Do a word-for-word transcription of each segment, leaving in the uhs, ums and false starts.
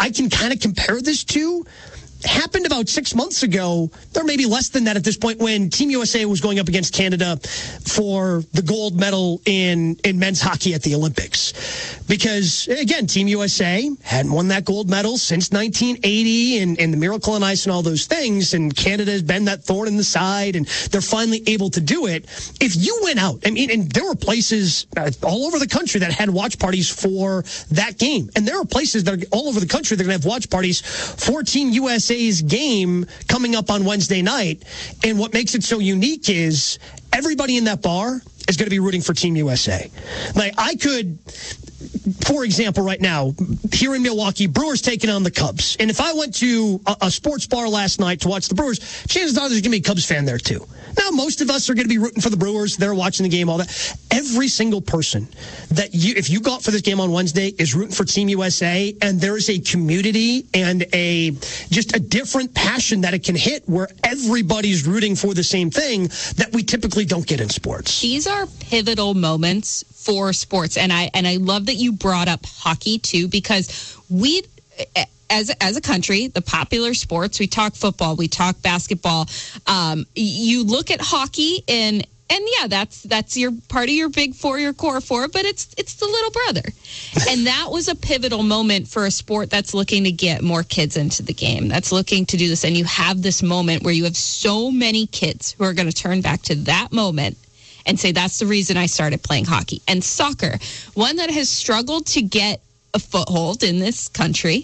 I can kind of compare this to happened about six months ago, or maybe less than that at this point, when Team U S A was going up against Canada for the gold medal in, in men's hockey at the Olympics. Because, again, Team U S A hadn't won that gold medal since nineteen eighty, and, and the Miracle on Ice and all those things, and Canada has been that thorn in the side, and they're finally able to do it. If you went out, I mean, and there were places uh, all over the country that had watch parties for that game, and there are places that are all over the country that are going to have watch parties for Team U S A's game coming up on Wednesday night. And what makes it so unique is everybody in that bar is going to be rooting for Team U S A. Like, I could, for example, right now, here in Milwaukee, Brewers taking on the Cubs. And if I went to a, a sports bar last night to watch the Brewers, chances are there's going to be a Cubs fan there too. Now, most of us are going to be rooting for the Brewers. They're watching the game, all that. Every single person that you, if you go out for this game on Wednesday, is rooting for Team U S A. And there is a community and a just a different passion that it can hit where everybody's rooting for the same thing that we typically don't get in sports. These are pivotal moments for sports. And I and I love that you brought up hockey too, because we, as as a country, the popular sports, we talk football, we talk basketball. Um, you look at hockey and and yeah, that's that's your part of your big four, your core four, but it's it's the little brother. And that was a pivotal moment for a sport that's looking to get more kids into the game, that's looking to do this. And you have this moment where you have so many kids who are going to turn back to that moment and say, that's the reason I started playing hockey. And soccer, one that has struggled to get a foothold in this country.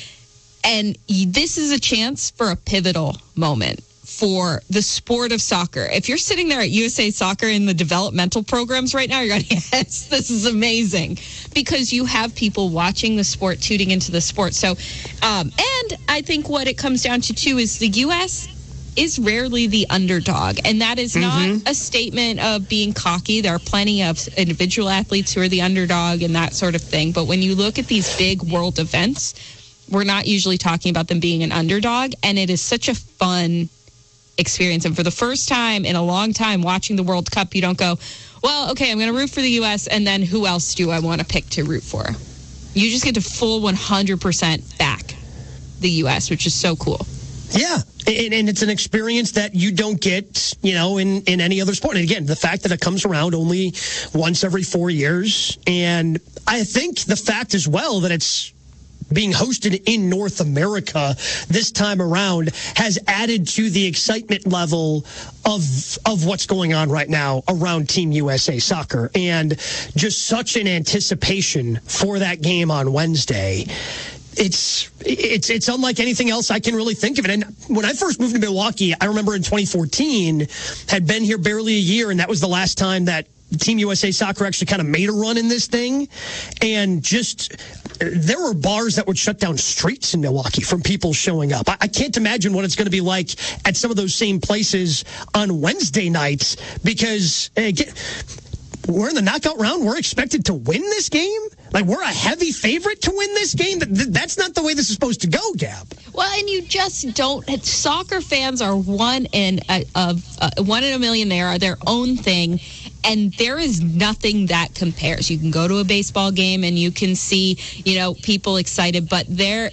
And this is a chance for a pivotal moment for the sport of soccer. If you're sitting there at U S A Soccer in the developmental programs right now, you're going, yes, this is amazing. Because you have people watching the sport, tuning into the sport. So, um, and I think what it comes down to, too, is the U S is rarely the underdog. And that is not mm-hmm. a statement of being cocky. There are plenty of individual athletes who are the underdog and that sort of thing. But when you look at these big world events, we're not usually talking about them being an underdog. And it is such a fun experience. And for the first time in a long time watching the World Cup, you don't go, well, okay, I'm going to root for the U S, and then who else do I want to pick to root for? You just get to full one hundred percent back the U S, which is so cool. Yeah, and, and it's an experience that you don't get, you know, in, in any other sport. And again, the fact that it comes around only once every four years. And I think the fact as well that it's being hosted in North America this time around has added to the excitement level of of what's going on right now around Team U S A Soccer, and just such an anticipation for that game on Wednesday. It's it's it's unlike anything else I can really think of it. And when I first moved to Milwaukee, I remember in twenty fourteen, had been here barely a year, and that was the last time that Team U S A Soccer actually kind of made a run in this thing. And just, there were bars that would shut down streets in Milwaukee from people showing up. I, I can't imagine what it's going to be like at some of those same places on Wednesday nights, because again, we're in the knockout round. We're expected to win this game. Like, we're a heavy favorite to win this game. That's not the way this is supposed to go, Gab. Well, and you just don't. Soccer fans are one in a, of uh, one in a million. They are their own thing, and there is nothing that compares. You can go to a baseball game and you can see, you know, people excited, but they're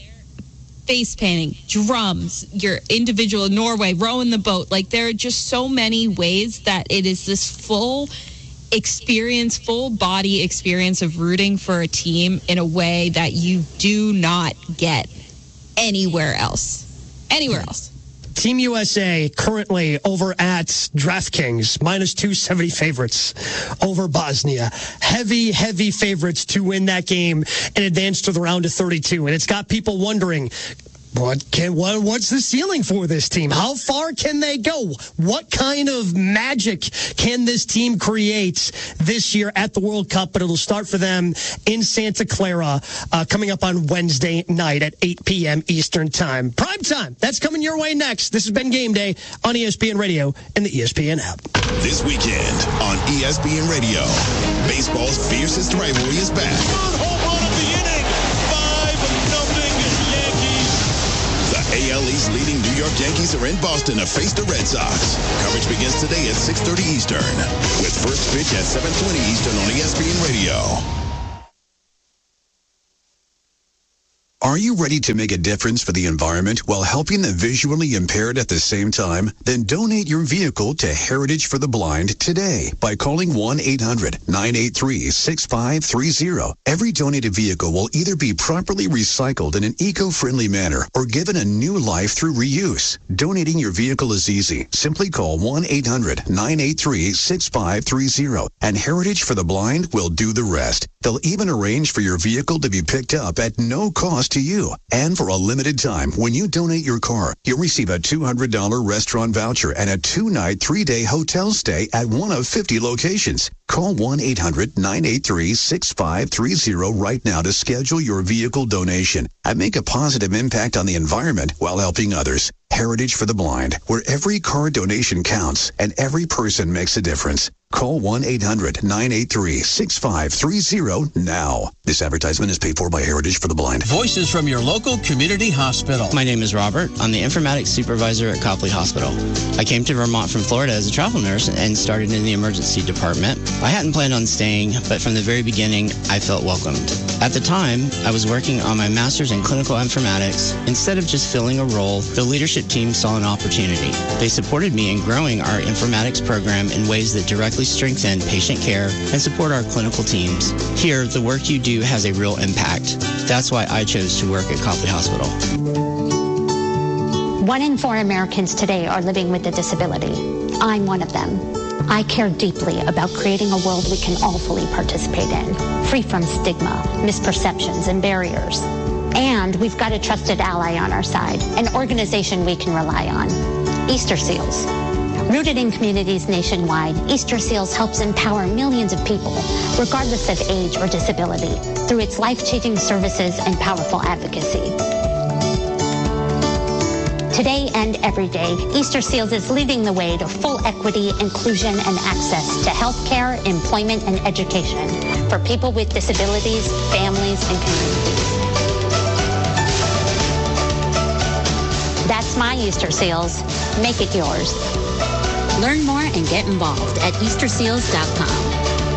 face painting, drums, your individual Norway rowing the boat. Like, there are just so many ways that it is this full experience, full body experience of rooting for a team in a way that you do not get anywhere else. Anywhere else. Team U S A currently over at DraftKings, minus two seventy favorites over Bosnia. Heavy, heavy favorites to win that game and advance to the round of thirty-two. And it's got people wondering, What can what what's the ceiling for this team? How far can they go? What kind of magic can this team create this year at the World Cup? But it'll start for them in Santa Clara uh, coming up on Wednesday night at eight p.m. Eastern Time. Prime time. That's coming your way next. This has been Game Day on E S P N Radio and the E S P N app. This weekend on E S P N Radio, baseball's fiercest rivalry is back. A L East leading New York Yankees are in Boston to face the Red Sox. Coverage begins today at six thirty Eastern, with first pitch at seven twenty Eastern on E S P N Radio. Are you ready to make a difference for the environment while helping the visually impaired at the same time? Then donate your vehicle to Heritage for the Blind today by calling one eight hundred nine eight three six five three zero. Every donated vehicle will either be properly recycled in an eco-friendly manner or given a new life through reuse. Donating your vehicle is easy. Simply call one eight hundred nine eight three six five three zero and Heritage for the Blind will do the rest. They'll even arrange for your vehicle to be picked up at no cost to you. And for a limited time, when you donate your car, you'll receive a two hundred dollars restaurant voucher and a two-night, three-day hotel stay at one of fifty locations. Call one eight hundred nine eight three six five three zero right now to schedule your vehicle donation and make a positive impact on the environment while helping others. Heritage for the Blind, where every car donation counts and every person makes a difference. Call one eight hundred nine eight three six five three zero now. This advertisement is paid for by Heritage for the Blind. Voices from your local community hospital. My name is Robert. I'm the informatics supervisor at Copley Hospital. I came to Vermont from Florida as a travel nurse and started in the emergency department. I hadn't planned on staying, but from the very beginning, I felt welcomed. At the time, I was working on my master's in clinical informatics. Instead of just filling a role, the leadership team saw an opportunity. They supported me in growing our informatics program in ways that directly strengthen patient care and support our clinical teams. Here, the work you do has a real impact. That's why I chose to work at Copley Hospital. One in four Americans today are living with a disability. I'm one of them. I care deeply about creating a world we can all fully participate in, free from stigma, misperceptions, and barriers. And we've got a trusted ally on our side, an organization we can rely on, Easter Seals. Rooted in communities nationwide, Easter Seals helps empower millions of people, regardless of age or disability, through its life-changing services and powerful advocacy. Today and every day, Easter Seals is leading the way to full equity, inclusion, and access to health care, employment, and education for people with disabilities, families, and communities. That's my Easter Seals. Make it yours. Learn more and get involved at easter seals dot com.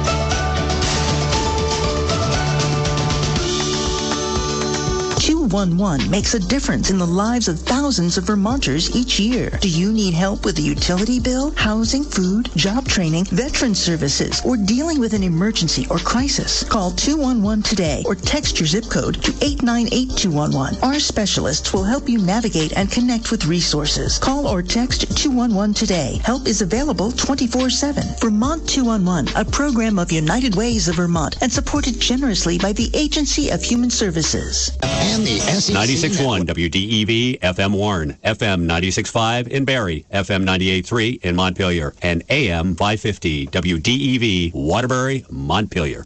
two one one makes a difference in the lives of thousands of Vermonters each year. Do you need help with a utility bill, housing, food, job training, veteran services, or dealing with an emergency or crisis? Call two one one today or text your zip code to eight nine eight two one one. Our specialists will help you navigate and connect with resources. Call or text two one one today. Help is available twenty-four seven. Vermont two one one, a program of United Ways of Vermont and supported generously by the Agency of Human Services. And the S E C ninety-six point one W D E V F M Warren, F M ninety-six point five in Barrie, F M ninety-eight point three in Montpelier, and A M five fifty W D E V Waterbury, Montpelier.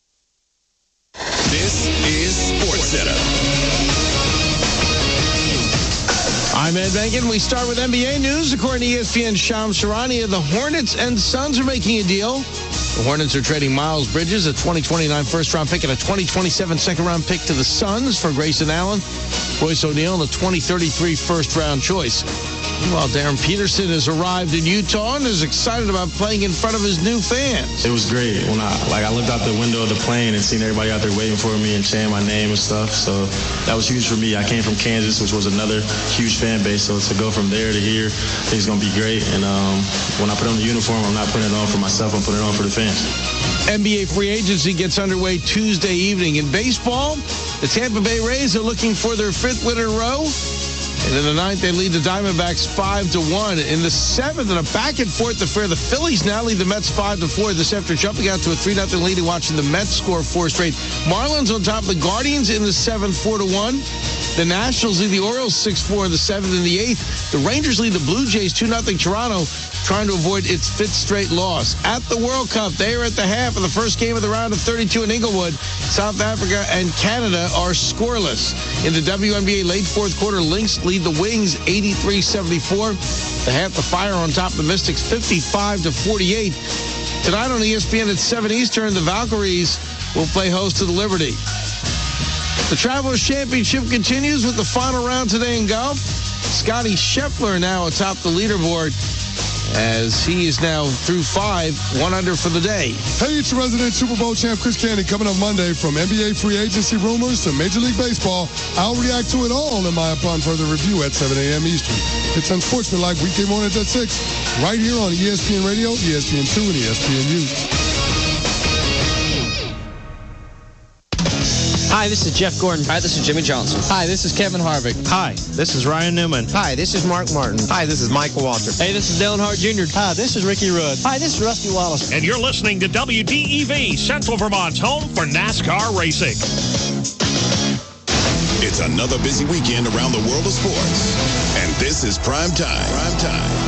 This is SportsCenter. I'm Ed Benkin. We start with N B A news. According to E S P N's Shams Charania, the Hornets and Suns are making a deal. The Hornets are trading Miles Bridges, a twenty twenty-nine first-round pick, and a twenty twenty-seven second-round pick to the Suns for Grayson Allen, Royce O'Neal, and a twenty thirty-three first-round choice. Meanwhile, Darren Peterson has arrived in Utah and is excited about playing in front of his new fans. It was great when I like I looked out the window of the plane and seen everybody out there waiting for me and chanting my name and stuff. So that was huge for me. I came from Kansas, which was another huge fan base. So to go from there to here, I think it's going to be great. And um, when I put on the uniform, I'm not putting it on for myself. I'm putting it on for the fans. N B A free agency gets underway Tuesday evening. In baseball, the Tampa Bay Rays are looking for their fifth win in a row. And in the ninth, they lead the Diamondbacks five to one. In the seventh, in a back-and-forth affair, the Phillies now lead the Mets five to four. This after jumping out to a three nothing lead and watching the Mets score four straight. Marlins on top of the Guardians in the seventh, four to one. The Nationals lead the Orioles six four in the seventh and the eighth. The Rangers lead the Blue Jays two nothing. Toronto trying to avoid its fifth straight loss. At the World Cup, they are at the half of the first game of the round of thirty-two in Inglewood. South Africa and Canada are scoreless. In the W N B A late fourth quarter, Lynx lead the Wings eighty-three seventy-four. The half, the Fire on top of the Mystics fifty-five to forty-eight. Tonight on E S P N at seven Eastern, the Valkyries will play host to the Liberty. The Travelers Championship continues with the final round today in golf. Scotty Scheffler now atop the leaderboard. as he is now through five, one under for the day. Hey, it's your resident Super Bowl champ, Chris Candy, coming up Monday. From N B A free agency rumors to Major League Baseball, I'll react to it all in my Upon Further review at seven a.m. Eastern. It's Unsportsmanlike weekday mornings at six, right here on E S P N Radio, E S P N two, and E S P N U. Hi, this is Jeff Gordon. Hi, this is Jimmy Johnson. Hi, this is Kevin Harvick. Hi, this is Ryan Newman. Hi, this is Mark Martin. Hi, this is Michael Waltrip. Hey, this is Dale Earnhardt Junior Hi, this is Ricky Rudd. Hi, this is Rusty Wallace. And you're listening to W D E V, Central Vermont's home for NASCAR racing. It's another busy weekend around the world of sports. And this is Prime Time. Prime Time.